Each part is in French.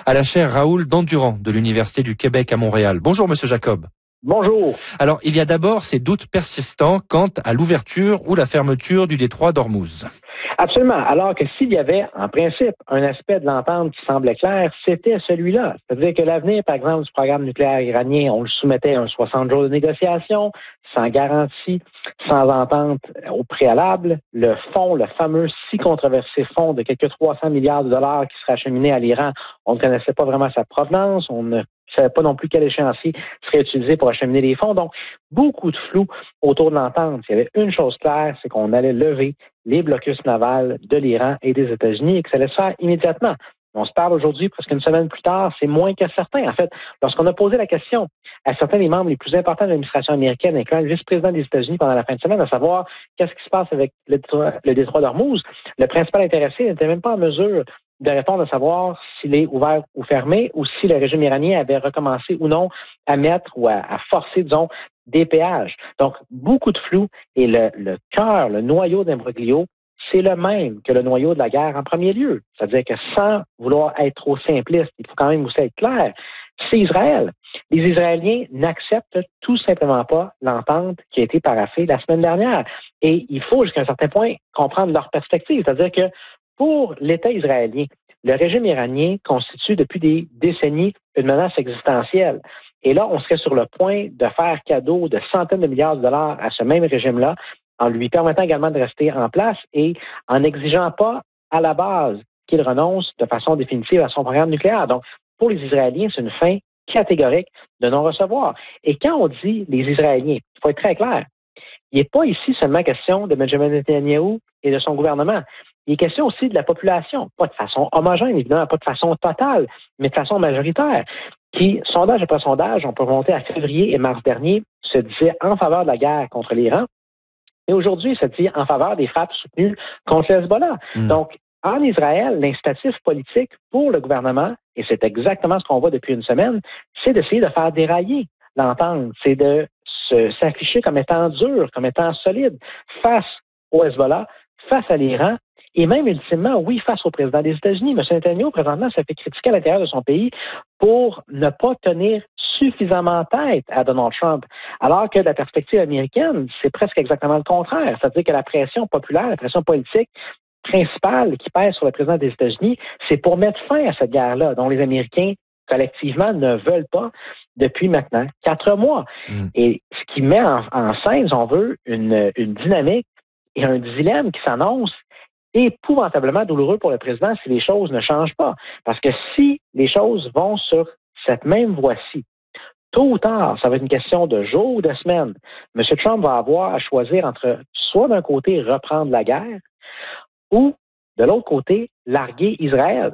à la chaire Raoul Dandurand de l'Université du Québec à Montréal. Bonjour Monsieur Jacob. Bonjour. Alors, il y a d'abord ces doutes persistants quant à l'ouverture ou la fermeture du détroit d'Ormuz. Absolument. Alors que s'il y avait, en principe, un aspect de l'entente qui semblait clair, c'était celui-là. C'est-à-dire que l'avenir, par exemple, du programme nucléaire iranien, on le soumettait à un 60 jours de négociation, sans garantie, sans entente au préalable. Le fonds, le fameux si controversé fonds de quelques 300 milliards de dollars qui serait acheminé à l'Iran, on ne connaissait pas vraiment sa provenance, on ne savait pas non plus quel échéancier serait utilisé pour acheminer les fonds. Donc, beaucoup de flou autour de l'entente. Il y avait une chose claire, c'est qu'on allait lever les blocus navals de l'Iran et des États-Unis et que ça allait se faire immédiatement. On se parle aujourd'hui, presque une semaine plus tard, c'est moins que certain. En fait, lorsqu'on a posé la question à certains des membres les plus importants de l'administration américaine, incluant le vice-président des États-Unis pendant la fin de semaine, à savoir qu'est-ce qui se passe avec le détroit d'Ormuz, le principal intéressé n'était même pas en mesure de répondre à savoir s'il est ouvert ou fermé ou si le régime iranien avait recommencé ou non à mettre ou à forcer, disons, des péages. Donc, beaucoup de flou et le cœur, le noyau d'imbroglio, c'est le même que le noyau de la guerre en premier lieu. C'est-à-dire que sans vouloir être trop simpliste, il faut quand même aussi être clair, c'est Israël. Les Israéliens n'acceptent tout simplement pas l'entente qui a été paraphée la semaine dernière. Et il faut jusqu'à un certain point comprendre leur perspective. C'est-à-dire que pour l'État israélien, le régime iranien constitue depuis des décennies une menace existentielle. Et là, on serait sur le point de faire cadeau de centaines de milliards de dollars à ce même régime-là, en lui permettant également de rester en place et en n'exigeant pas à la base qu'il renonce de façon définitive à son programme nucléaire. Donc, pour les Israéliens, c'est une fin catégorique de non-recevoir. Et quand on dit les Israéliens, il faut être très clair, il n'est pas ici seulement question de Benjamin Netanyahou et de son gouvernement. Il est question aussi de la population, pas de façon homogène, évidemment, pas de façon totale, mais de façon majoritaire, qui, sondage après sondage, on peut remonter à février et mars dernier, se disait en faveur de la guerre contre l'Iran, et aujourd'hui, se dit en faveur des frappes soutenues contre le Hezbollah. Donc, en Israël, l'incitatif politique pour le gouvernement, et c'est exactement ce qu'on voit depuis une semaine, c'est d'essayer de faire dérailler l'entente, c'est de s'afficher comme étant dur, comme étant solide face au Hezbollah, face à l'Iran, et même ultimement, oui, face au président des États-Unis. M. Netanyahu, présentement, s'est fait critiquer à l'intérieur de son pays pour ne pas tenir suffisamment tête à Donald Trump, alors que de la perspective américaine, c'est presque exactement le contraire. C'est-à-dire que la pression populaire, la pression politique principale qui pèse sur le président des États-Unis, c'est pour mettre fin à cette guerre-là, dont les Américains, collectivement, ne veulent pas depuis maintenant 4 mois. Et ce qui met en scène, si on veut, une dynamique et un dilemme qui s'annonce épouvantablement douloureux pour le président si les choses ne changent pas. Parce que si les choses vont sur cette même voie-ci, tôt ou tard, ça va être une question de jours ou de semaines. M. Trump va avoir à choisir entre soit d'un côté reprendre la guerre ou de l'autre côté larguer Israël.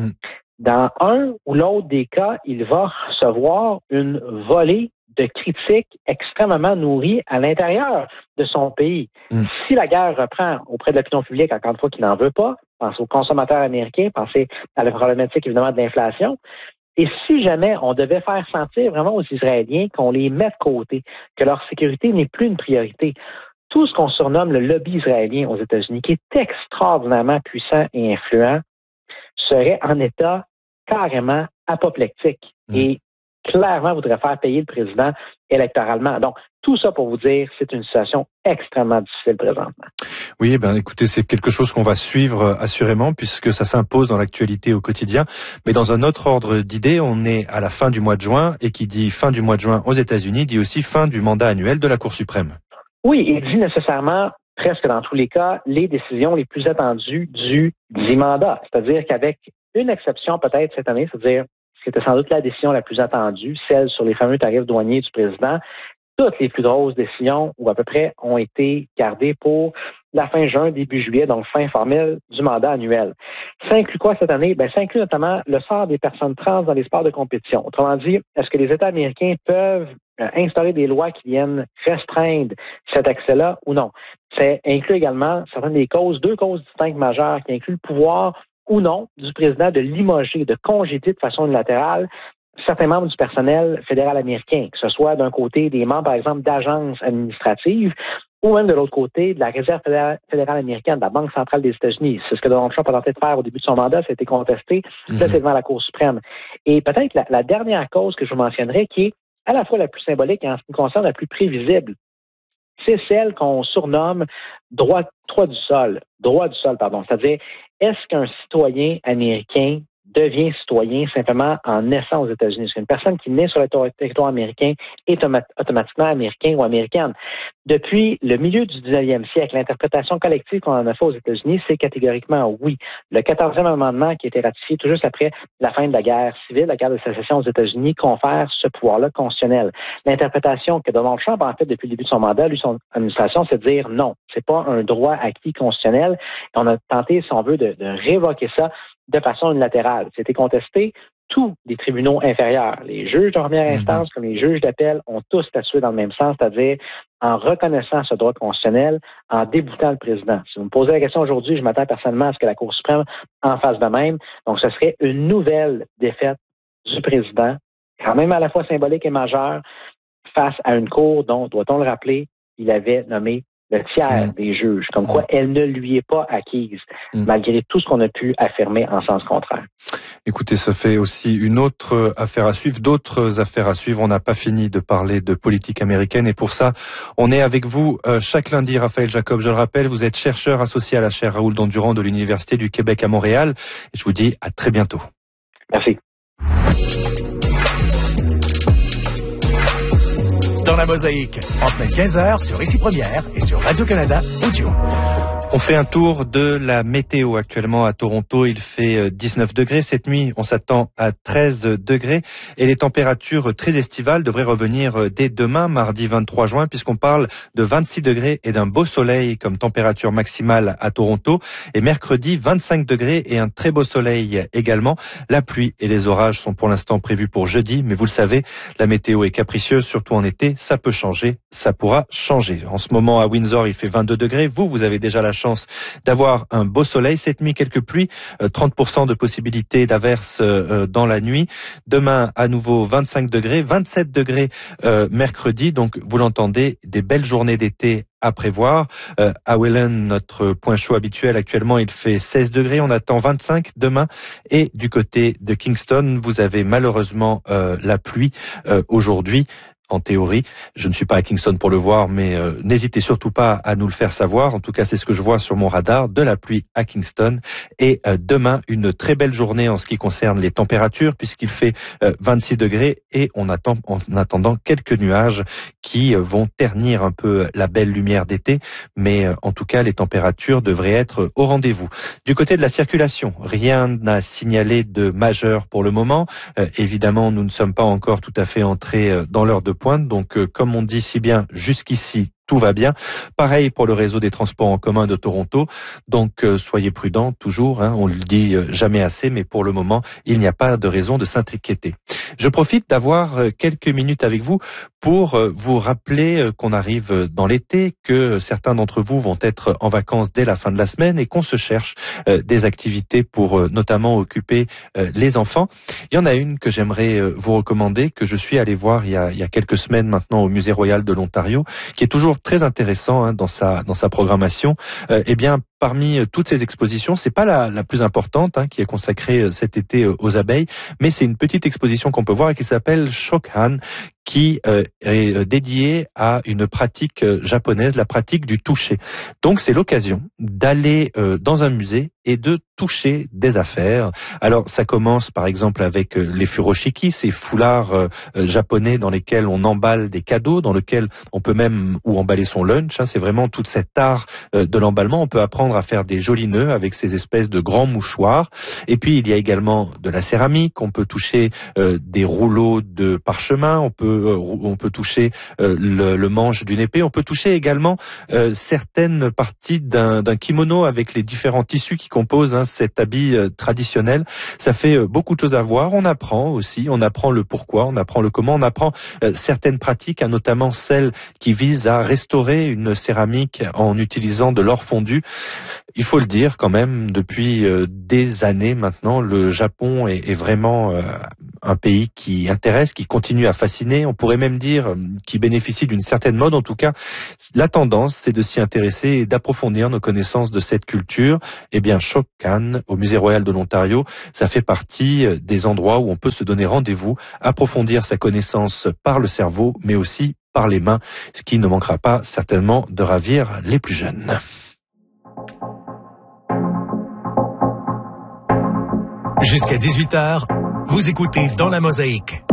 Dans un ou l'autre des cas, il va recevoir une volée de critiques extrêmement nourries à l'intérieur de son pays. Si la guerre reprend auprès de l'opinion publique, encore une fois, qui n'en veut pas, pensez aux consommateurs américains, pensez à la problématique, évidemment, de l'inflation, et si jamais on devait faire sentir vraiment aux Israéliens qu'on les met de côté, que leur sécurité n'est plus une priorité, tout ce qu'on surnomme le lobby israélien aux États-Unis, qui est extraordinairement puissant et influent, serait en état carrément apoplectique et clairement voudrait faire payer le président électoralement. Donc, tout ça pour vous dire, c'est une situation extrêmement difficile présentement. Oui, écoutez, c'est quelque chose qu'on va suivre assurément puisque ça s'impose dans l'actualité au quotidien. Mais dans un autre ordre d'idées, on est à la fin du mois de juin et qui dit fin du mois de juin aux États-Unis dit aussi fin du mandat annuel de la Cour suprême. Oui, il dit nécessairement, presque dans tous les cas, les décisions les plus attendues du mandat. C'est-à-dire qu'avec une exception peut-être cette année, c'est-à-dire c'était sans doute la décision la plus attendue, celle sur les fameux tarifs douaniers du président, toutes les plus grosses décisions, ou à peu près, ont été gardées pour la fin juin, début juillet, donc fin formelle du mandat annuel. Ça inclut quoi cette année? Ça inclut notamment le sort des personnes trans dans les sports de compétition. Autrement dit, est-ce que les États américains peuvent instaurer des lois qui viennent restreindre cet accès-là ou non? Ça inclut également certaines des causes, 2 causes distinctes majeures qui incluent le pouvoir ou non du président de limoger, de congédier de façon unilatérale certains membres du personnel fédéral américain, que ce soit d'un côté des membres, par exemple, d'agences administratives ou même de l'autre côté, de la Réserve fédérale américaine, de la Banque centrale des États-Unis. C'est ce que Donald Trump a tenté de faire au début de son mandat, ça a été contesté. Là, c'est devant la Cour suprême. Et peut-être la dernière cause que je mentionnerai, qui est à la fois la plus symbolique et en ce qui me concerne la plus prévisible, c'est celle qu'on surnomme droit du sol. C'est-à-dire, est-ce qu'un citoyen américain devient citoyen simplement en naissant aux États-Unis? Est-ce qu'une personne qui naît sur le territoire américain est automatiquement américain ou américaine? Depuis le milieu du 19e siècle, l'interprétation collective qu'on en a fait aux États-Unis, c'est catégoriquement oui. Le 14e amendement qui a été ratifié tout juste après la fin de la guerre civile, la guerre de sécession aux États-Unis, confère ce pouvoir-là constitutionnel. L'interprétation que Donald Trump a fait depuis le début de son mandat, lui, son administration, c'est de dire non, c'est pas un droit acquis constitutionnel. On a tenté, si on veut, de révoquer ça de façon unilatérale. C'était contesté. Tous les tribunaux inférieurs, les juges de première instance comme les juges d'appel, ont tous statué dans le même sens, c'est-à-dire en reconnaissant ce droit constitutionnel, en déboutant le président. Si vous me posez la question aujourd'hui, je m'attends personnellement à ce que la Cour suprême en fasse de même. Donc, ce serait une nouvelle défaite du président, quand même à la fois symbolique et majeure, face à une Cour dont, doit-on le rappeler, il avait nommé le tiers des juges, comme quoi elle ne lui est pas acquise, malgré tout ce qu'on a pu affirmer en sens contraire. Écoutez, ça fait aussi une autre affaire à suivre, d'autres affaires à suivre. On n'a pas fini de parler de politique américaine et pour ça, on est avec vous chaque lundi. Raphaël Jacob, je le rappelle, vous êtes chercheur associé à la chaire Raoul Dandurand de l'Université du Québec à Montréal. Et je vous dis à très bientôt. Merci. Dans la mosaïque, en semaine 15h sur Ici Première et sur Radio-Canada Audio. On fait un tour de la météo actuellement à Toronto. Il fait 19 degrés. Cette nuit, on s'attend à 13 degrés. Et les températures très estivales devraient revenir dès demain, mardi 23 juin, puisqu'on parle de 26 degrés et d'un beau soleil comme température maximale à Toronto. Et mercredi, 25 degrés et un très beau soleil également. La pluie et les orages sont pour l'instant prévus pour jeudi. Mais vous le savez, la météo est capricieuse, surtout en été. Ça peut changer, ça pourra changer. En ce moment, à Windsor, il fait 22 degrés. Vous avez déjà la chance d'avoir un beau soleil. Cette nuit, quelques pluies, 30% de possibilité d'averse dans la nuit. Demain, à nouveau 25 degrés, 27 degrés mercredi. Donc, vous l'entendez, des belles journées d'été à prévoir. À Welland, notre point chaud habituel, actuellement, il fait 16 degrés. On attend 25 demain. Et du côté de Kingston, vous avez malheureusement la pluie aujourd'hui. En théorie, je ne suis pas à Kingston pour le voir, mais n'hésitez surtout pas à nous le faire savoir. En tout cas, c'est ce que je vois sur mon radar, de la pluie à Kingston. Et demain, une très belle journée en ce qui concerne les températures, puisqu'il fait 26 degrés et on attend en attendant quelques nuages qui vont ternir un peu la belle lumière d'été. Mais en tout cas, les températures devraient être au rendez-vous. Du côté de la circulation, rien n'a signalé de majeur pour le moment. Évidemment, nous ne sommes pas encore tout à fait entrés dans l'heure de pointe. Donc, comme on dit si bien, jusqu'ici, tout va bien. Pareil pour le réseau des transports en commun de Toronto. Donc, soyez prudents toujours. On le dit jamais assez, mais pour le moment, il n'y a pas de raison de s'inquiéter. Je profite d'avoir quelques minutes avec vous pour vous rappeler qu'on arrive dans l'été, que certains d'entre vous vont être en vacances dès la fin de la semaine et qu'on se cherche des activités pour notamment occuper les enfants. Il y en a une que j'aimerais vous recommander, que je suis allé voir il y a quelques semaines maintenant au Musée Royal de l'Ontario, qui est toujours très intéressant dans sa programmation. Eh bien, parmi toutes ces expositions, c'est pas la plus importante qui est consacrée cet été aux abeilles, mais c'est une petite exposition qu'on peut voir et qui s'appelle Shokhan, qui est dédiée à une pratique japonaise, la pratique du toucher. Donc c'est l'occasion d'aller dans un musée et de toucher des affaires. Alors ça commence par exemple avec les furoshiki, ces foulards japonais dans lesquels on emballe des cadeaux, dans lesquels on peut même ou emballer son lunch. C'est vraiment tout cet art de l'emballement. On peut apprendre à faire des jolis nœuds avec ces espèces de grands mouchoirs. Et puis il y a également de la céramique. On peut toucher des rouleaux de parchemin. On peut toucher le manche d'une épée. On peut toucher également certaines parties d'un kimono avec les différents tissus qui composent cet habit traditionnel. Ça fait beaucoup de choses à voir. On apprend aussi, on apprend le pourquoi, on apprend le comment, on apprend certaines pratiques, notamment celles qui visent à restaurer une céramique en utilisant de l'or fondu. Il faut le dire quand même, depuis des années maintenant, le Japon est vraiment un pays qui intéresse, qui continue à fasciner, on pourrait même dire qui bénéficie d'une certaine mode. En tout cas, la tendance, c'est de s'y intéresser et d'approfondir nos connaissances de cette culture. Eh bien, Chok Khan, au Musée Royal de l'Ontario, ça fait partie des endroits où on peut se donner rendez-vous, approfondir sa connaissance par le cerveau, mais aussi par les mains, ce qui ne manquera pas certainement de ravir les plus jeunes. Jusqu'à 18h, vous écoutez Dans la Mosaïque.